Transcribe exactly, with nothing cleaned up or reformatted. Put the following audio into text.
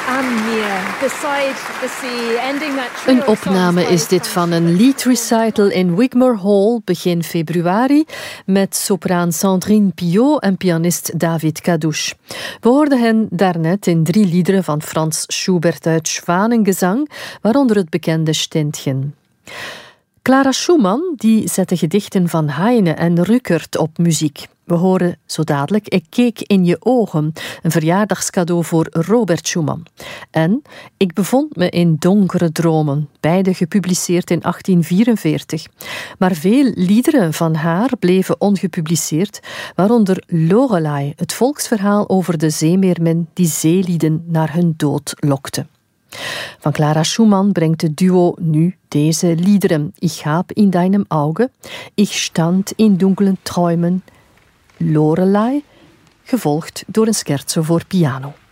Een opname is dit van een liedrecital in Wigmore Hall begin februari met sopraan Sandrine Piot en pianist David Kadouche. We hoorden hen daarnet in drie liederen van Frans Schubert uit Schwanengezang, waaronder het bekende Ständchen. Clara Schumann die zette gedichten van Heine en Rückert op muziek. We horen zo dadelijk Ik keek in je ogen, een verjaardagscadeau voor Robert Schumann. En Ik bevond me in donkere dromen, beide gepubliceerd in achttien vierenveertig. Maar veel liederen van haar bleven ongepubliceerd, waaronder Lorelei, het volksverhaal over de zeemeermin die zeelieden naar hun dood lokte. Van Clara Schumann brengt het duo nu deze liederen. Ich hab in deinem Auge, Ich stand in dunklen Träumen, Lorelei, gevolgd door een scherzo voor piano.